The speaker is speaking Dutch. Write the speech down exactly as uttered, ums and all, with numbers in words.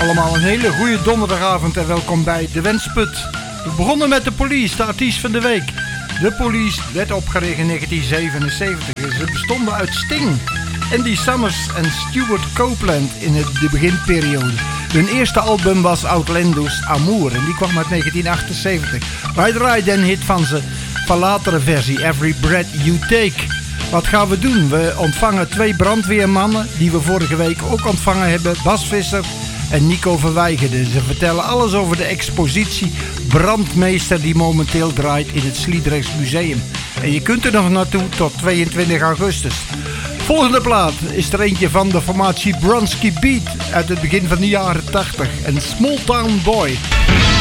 Allemaal een hele goede donderdagavond en welkom bij De Wensput. We begonnen met de Police, de artiest van de week. De Police werd opgericht in negentien zevenenzeventig. Ze bestonden uit Sting, Andy Summers en Stuart Copeland in de beginperiode. Hun eerste album was Outlandos Amour en die kwam uit negentien achtenzeventig. Wij draaiden een hit van ze, van latere versie, Every Breath You Take. Wat gaan we doen? We ontvangen twee brandweermannen die we vorige week ook ontvangen hebben. Bas Visser en Nico Verweijgerde. Ze vertellen alles over de expositie Brandmeester die momenteel draait in het Sliedrechts Museum. En je kunt er nog naartoe tot tweeëntwintig augustus. Volgende plaat is er eentje van de formatie Bronski Beat uit het begin van de jaren tachtig. Een Small Town Boy.